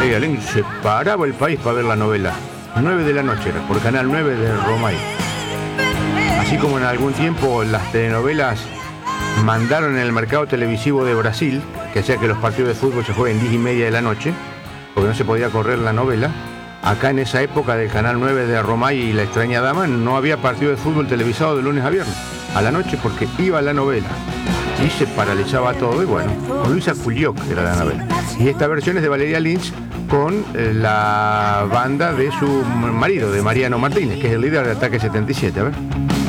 Valeria Lynch se paraba el país para ver la novela. 9 de la noche, por Canal 9 de Romay. Así como en algún tiempo las telenovelas mandaron en el mercado televisivo de Brasil, que hacía que los partidos de fútbol se jueguen 10:30 de la noche, porque no se podía correr la novela. Acá en esa época del Canal 9 de Romay y La extraña dama no había partido de fútbol televisado de lunes a viernes a la noche porque iba la novela y se paralizaba todo. Y bueno, con Luisa Culioc era la novela. Y esta versión es de Valeria Lynch con la banda de su marido, de Mariano Martínez, que es el líder de Ataque 77. A ver.